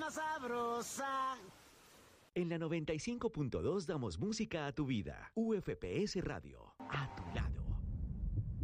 más sabrosa. En la 95.2 damos música a tu vida. UFPS Radio, a tu lado.